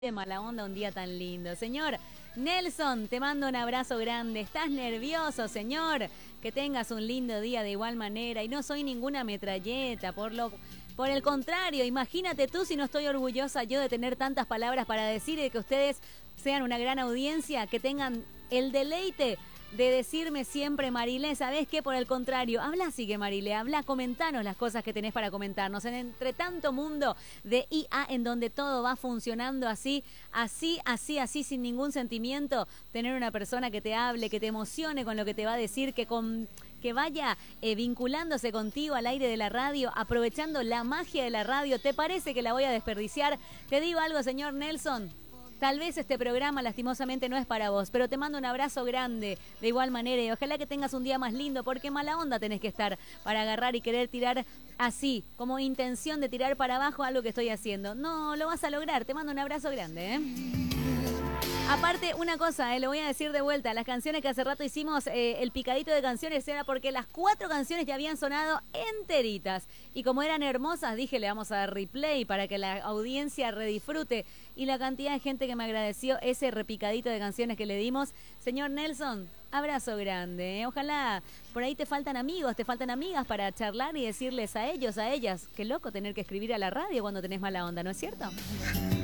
de mala onda un día tan lindo. Señor Nelson, te mando un abrazo grande. ¿Estás nervioso, señor? Que tengas un lindo día de igual manera. Y no soy ninguna metralleta, por el contrario, imagínate tú si no estoy orgullosa yo de tener tantas palabras para decir y de que ustedes sean una gran audiencia, que tengan el deleite de decirme siempre, Marilé, ¿sabés qué? Por el contrario, habla así que Marilé, habla, comentanos las cosas que tenés para comentarnos. Entre tanto mundo de IA en donde todo va funcionando así, sin ningún sentimiento, tener una persona que te hable, que te emocione con lo que te va a decir, que vaya vinculándose contigo al aire de la radio, aprovechando la magia de la radio. ¿Te parece que la voy a desperdiciar? Te digo algo, señor Nelson. Tal vez este programa lastimosamente no es para vos, pero te mando un abrazo grande de igual manera y ojalá que tengas un día más lindo, porque mala onda tenés que estar para agarrar y querer tirar así, como intención de tirar para abajo algo que estoy haciendo. No, lo vas a lograr. Te mando un abrazo grande, Aparte, una cosa, lo voy a decir de vuelta, las canciones que hace rato hicimos, el picadito de canciones era porque las 4 canciones ya habían sonado enteritas. Y como eran hermosas, dije, le vamos a dar replay para que la audiencia redisfrute. Y la cantidad de gente que me agradeció ese repicadito de canciones que le dimos. Señor Nelson, abrazo grande. Ojalá por ahí te faltan amigos, te faltan amigas para charlar y decirles a ellos, a ellas, qué loco tener que escribir a la radio cuando tenés mala onda, ¿no es cierto?